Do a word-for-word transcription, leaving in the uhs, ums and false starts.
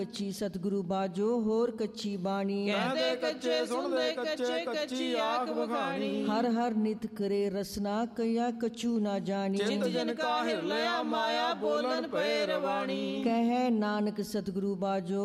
ਕੱਚੀ ਸਤਿਗੁਰੂ ਬਾਜੋ ਹੋਰ ਕੱਚੀ ਬਾਣੀ। ਕਹਿੰਦੇ ਕੱਚੇ ਸੁਣਦੇ ਕੱਚੇ ਕੱਚੀ ਆਖ ਬਖਾਣੀ। ਹਰ ਹਰ ਨਿਤ ਕਰੇ ਰਸਨਾ ਕਇਆ ਕਛੂ ਨਾ ਜਾਣੀ। ਚਿਤ ਜਨ ਕਾ ਹਿਰਲਿਆ ਮਾਇਆ ਬੋਲਨ ਪਏ ਰਵਾਣੀ। ਕਹੈ ਨਾਨਕ ਸਤਿਗੁਰੂ ਬਾਜੋ